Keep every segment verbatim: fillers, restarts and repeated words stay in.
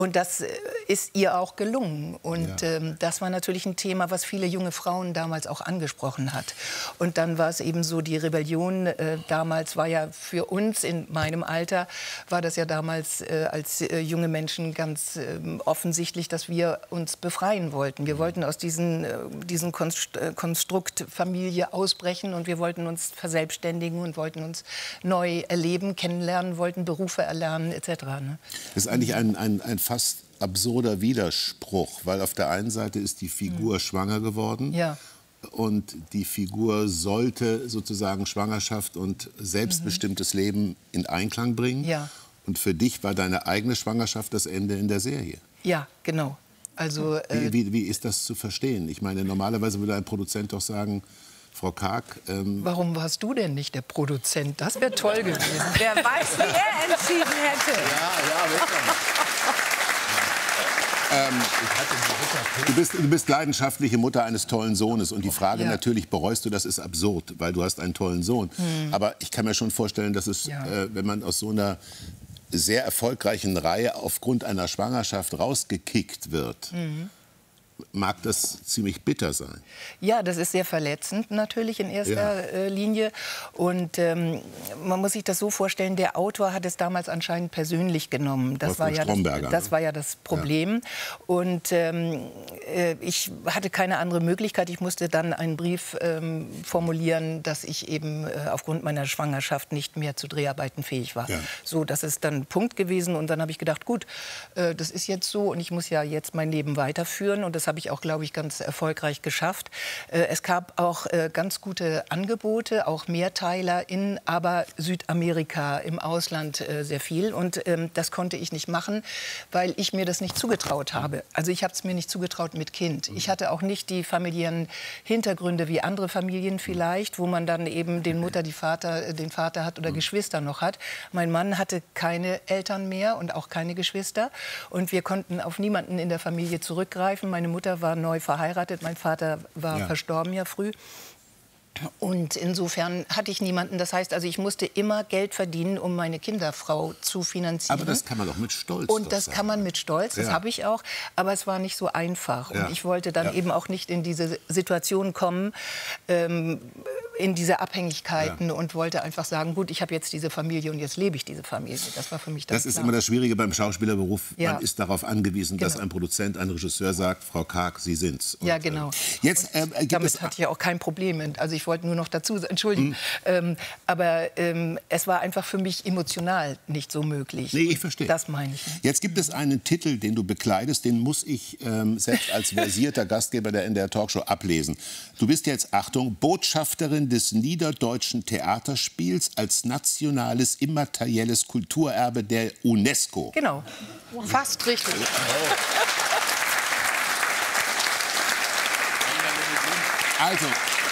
Und das ist ihr auch gelungen. Und Ja. ähm, das war natürlich ein Thema, was viele junge Frauen damals auch angesprochen hat. Und dann war es eben so, die Rebellion äh, damals war ja für uns in meinem Alter, war das ja damals äh, als äh, junge Menschen ganz äh, offensichtlich, dass wir uns befreien wollten. Wir wollten aus diesen, äh, diesem Konst äh, Konstrukt Familie ausbrechen und wir wollten uns verselbstständigen und wollten uns neu erleben, kennenlernen, wollten Berufe erlernen et cetera. Ne? Das ist eigentlich ein, ein, ein fast absurder Widerspruch, weil auf der einen Seite ist die Figur mhm. schwanger geworden. Ja. Und die Figur sollte sozusagen Schwangerschaft und selbstbestimmtes mhm. Leben in Einklang bringen. Ja. Und für dich war deine eigene Schwangerschaft das Ende in der Serie. Ja, genau. Also, äh, wie, wie, wie ist das zu verstehen? Ich meine, normalerweise würde ein Produzent doch sagen, Frau Karg... Ähm Warum warst du denn nicht der Produzent? Das wäre toll gewesen. Wer weiß, wie er entschieden hätte. Ja, ja, wirklich. Ähm, du, bist, du bist leidenschaftliche Mutter eines tollen Sohnes. Und die Frage ja. natürlich, bereust du das, ist absurd, weil du hast einen tollen Sohn. Hm. Aber ich kann mir schon vorstellen, dass es, ja. äh, wenn man aus so einer sehr erfolgreichen Reihe aufgrund einer Schwangerschaft rausgekickt wird, mhm. mag das ziemlich bitter sein. Ja, das ist sehr verletzend natürlich in erster ja. äh, Linie. Und ähm, man muss sich das so vorstellen, der Autor hat es damals anscheinend persönlich genommen. Das, war ja das, das ne? war ja das Problem. Ja. Und ähm, äh, ich hatte keine andere Möglichkeit. Ich musste dann einen Brief ähm, formulieren, dass ich eben äh, aufgrund meiner Schwangerschaft nicht mehr zu Dreharbeiten fähig war. Ja. So, das ist dann ein Punkt gewesen. Und dann habe ich gedacht, gut, äh, das ist jetzt so und ich muss ja jetzt mein Leben weiterführen. Und das habe ich auch, glaube ich, ganz erfolgreich geschafft. Äh, es gab auch äh, ganz gute Angebote, auch Mehrteiler in aber Südamerika, im Ausland äh, sehr viel. Und ähm, das konnte ich nicht machen, weil ich mir das nicht zugetraut habe. Also ich habe es mir nicht zugetraut mit Kind. Ich hatte auch nicht die familiären Hintergründe wie andere Familien vielleicht, wo man dann eben den Mutter, die Vater, den Vater hat oder Geschwister noch hat. Mein Mann hatte keine Eltern mehr und auch keine Geschwister. Und wir konnten auf niemanden in der Familie zurückgreifen. Meine Mutter war neu verheiratet, mein Vater war ja. verstorben ja früh. Und insofern hatte ich niemanden. Das heißt, also ich musste immer Geld verdienen, um meine Kinderfrau zu finanzieren. Aber das kann man doch mit Stolz Und das sagen. kann man mit Stolz, das ja. habe ich auch. Aber es war nicht so einfach. Ja. Und ich wollte dann ja. eben auch nicht in diese Situation kommen, ähm, in diese Abhängigkeiten ja. und wollte einfach sagen, gut, ich habe jetzt diese Familie und jetzt lebe ich diese Familie. Das war für mich das Das ist klar. immer das Schwierige beim Schauspielerberuf. Ja. Man ist darauf angewiesen, genau. dass ein Produzent, ein Regisseur sagt, Frau Karg, Sie sind's. Und, ja, genau. Äh, jetzt, äh, gibt damit es hatte ich ja auch kein Problem. Also ich wollte nur noch dazu entschuldigen. Mhm. Ähm, aber ähm, es war einfach für mich emotional nicht so möglich. Nee, ich verstehe. Das meine ich. Jetzt gibt es einen Titel, den du bekleidest, den muss ich ähm, selbst als versierter Gastgeber der N D R Talkshow ablesen. Du bist jetzt, Achtung, Botschafterin des Niederdeutschen Theaterspiels als nationales immaterielles Kulturerbe der UNESCO. Genau, fast richtig. Also,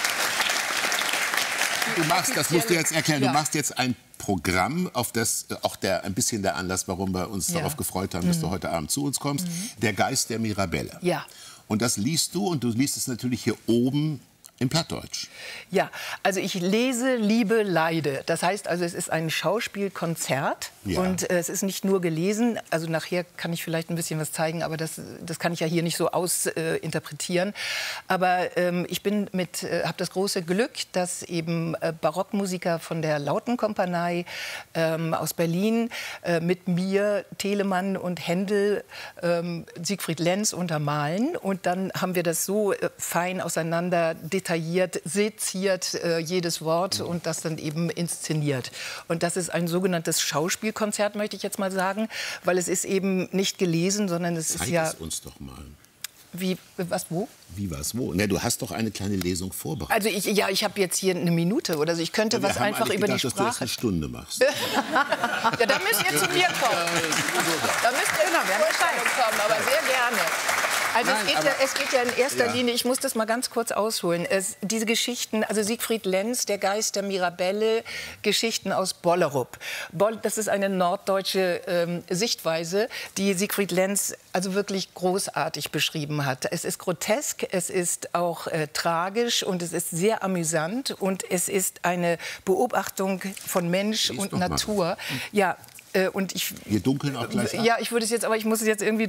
du machst, das musst du jetzt erklären, ja. du machst jetzt ein Programm, auf das auch der, ein bisschen der Anlass, warum wir uns ja. darauf gefreut haben, dass mhm. du heute Abend zu uns kommst, mhm. Der Geist der Mirabelle. Ja. Und das liest du und du liest es natürlich hier oben im Plattdeutsch. Ja, also ich lese, liebe, leide. Das heißt also, es ist ein Schauspielkonzert ja. und äh, es ist nicht nur gelesen. Also nachher kann ich vielleicht ein bisschen was zeigen, aber das, das kann ich ja hier nicht so ausinterpretieren. Äh, aber ähm, ich bin mit, äh, habe das große Glück, dass eben äh, Barockmusiker von der Lautenkompanie ähm, aus Berlin äh, mit mir Telemann und Händel, ähm, Siegfried Lenz untermalen und dann haben wir das so äh, fein auseinander detailliert detailliert, seziert äh, jedes Wort mhm. und das dann eben inszeniert. Und das ist ein sogenanntes Schauspielkonzert, möchte ich jetzt mal sagen, weil es ist eben nicht gelesen, sondern es Zeig ist ja... es uns doch mal. Wie, was, wo? Wie, was, wo? Ne, du hast doch eine kleine Lesung vorbereitet. Also ich, ja, ich habe jetzt hier eine Minute oder so. Ich könnte ja, wir was haben einfach über gedacht, die Sprache... dass du das eine Stunde machst. Ja, da müsst ihr zu mir kommen. Da müsst ihr genau, kommen, aber sehr gerne. Also Nein, es, geht ja, es geht ja in erster ja. Linie, ich muss das mal ganz kurz ausholen, es, diese Geschichten, also Siegfried Lenz, der Geist der Mirabelle, Geschichten aus Bollerup. Boll, das ist eine norddeutsche ähm, Sichtweise, die Siegfried Lenz also wirklich großartig beschrieben hat. Es ist grotesk, es ist auch äh, tragisch und es ist sehr amüsant und es ist eine Beobachtung von Mensch und Natur. Ja. Äh, und ich, Wir dunkeln auch gleich ab. Ja, ich würde es jetzt, aber ich muss es jetzt irgendwie